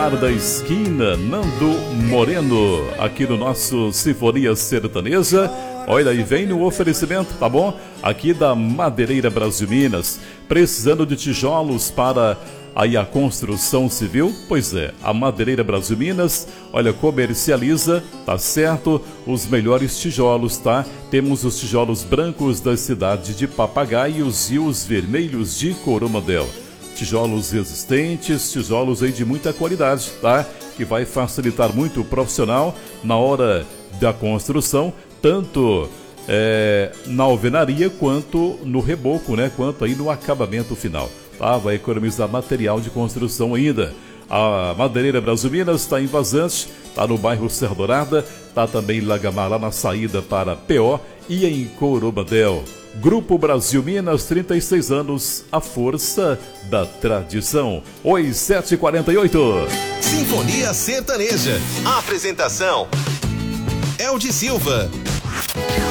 Bar da Esquina, Nando Moreno, aqui no nosso Sinfonia Sertaneja. Olha aí, vem no oferecimento, tá bom? Aqui da Madeireira Brasil Minas, precisando de tijolos para aí a construção civil? Pois é, a Madeireira Brasil Minas, olha, comercializa, tá certo, os melhores tijolos, tá? Temos os tijolos brancos da cidade de Papagaios e os vermelhos de Coromandel. Tijolos resistentes, tijolos aí de muita qualidade, tá? Que vai facilitar muito o profissional na hora da construção, tanto na alvenaria quanto no reboco, né? Quanto aí no acabamento final, tá? Vai economizar material de construção ainda. A Madeireira Brasil Minas está em Vazante, está no bairro Serra Dourada, está também em Lagamar, lá na saída para PO e em Coromandel. Grupo Brasil Minas, 36 anos, a força da tradição. Oi, 7h48. Sinfonia Sertaneja. Apresentação: Eldi Silva.